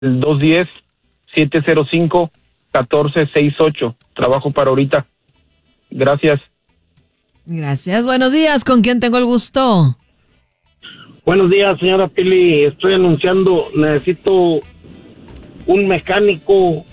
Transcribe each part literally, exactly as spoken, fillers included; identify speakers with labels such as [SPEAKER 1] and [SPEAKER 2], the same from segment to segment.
[SPEAKER 1] dos uno cero, siete cero cinco, uno cuatro seis ocho. Trabajo para ahorita. Gracias.
[SPEAKER 2] Gracias. Buenos días. ¿Con quién tengo el gusto?
[SPEAKER 3] Buenos días, señora Pili. Estoy anunciando, necesito un mecánico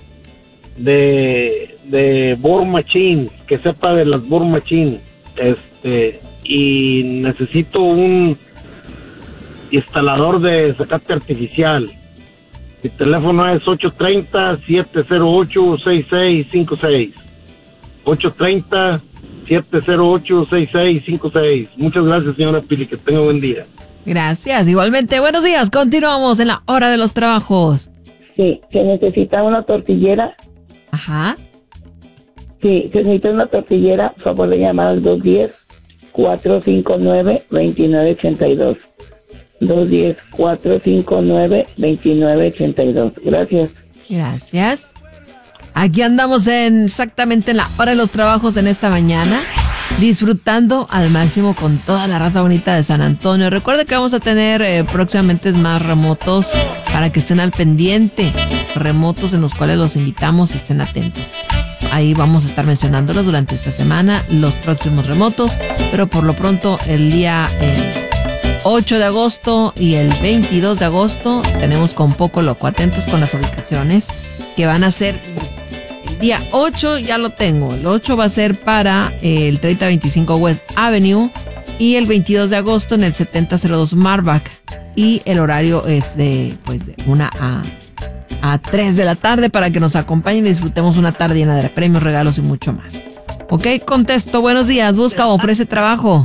[SPEAKER 3] de, de board machine, que sepa de las board machine. Este, y necesito un instalador de zacate artificial. Mi teléfono es ocho tres cero, siete cero ocho, seis seis cinco seis. ocho tres cero, siete cero ocho, seis seis cinco seis. Muchas gracias, señora Pili, que tenga buen día.
[SPEAKER 2] Gracias, igualmente. Buenos días, continuamos en la hora de los trabajos.
[SPEAKER 4] Sí, se necesita una tortillera.
[SPEAKER 2] Ajá.
[SPEAKER 4] Sí, se necesita una tortillera, por favor de llamar al dos uno cero, cuatro cinco nueve, dos nueve ocho dos. dos uno cero, cuatro cinco nueve, dos nueve ocho dos. Gracias.
[SPEAKER 2] Gracias. Aquí andamos en exactamente en la hora de los trabajos en esta mañana, disfrutando al máximo con toda la raza bonita de San Antonio. Recuerde que vamos a tener eh, próximamente más remotos para que estén al pendiente. Remotos en los cuales los invitamos y estén atentos. Ahí vamos a estar mencionándolos durante esta semana, los próximos remotos, pero por lo pronto el día eh, ocho de agosto y el veintidós de agosto tenemos con poco loco. Atentos con las ubicaciones que van a ser. El día ocho ya lo tengo. El ocho va a ser para eh, el treinta veinticinco West Avenue y el veintidós de agosto en el setenta cero dos Marback. Y el horario es de pues de una a, a tres de la tarde para que nos acompañen y disfrutemos una tarde llena de premios, regalos y mucho más. Ok, contesto. Buenos días. Busca o ofrece trabajo.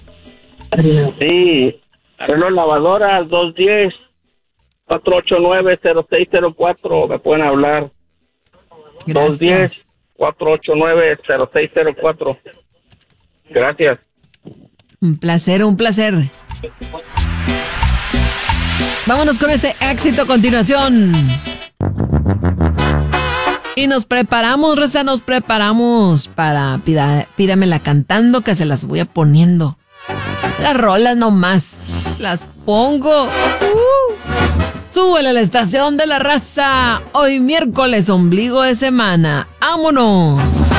[SPEAKER 3] Sí, arreglo lavadora al dos uno cero, cuatro ocho nueve, cero seis cero cuatro. Me pueden hablar. dos uno cero, cuatro ocho nueve, cero seis cero cuatro. Gracias.
[SPEAKER 2] Un placer, un placer. Vámonos con este éxito a continuación. Y nos preparamos, Reza, nos preparamos para pida, Pídamela cantando, que se las voy a poniendo. Las rolas nomás, las pongo. Uh. Súbele a la estación de la raza. Hoy miércoles, ombligo de semana. ¡Vámonos!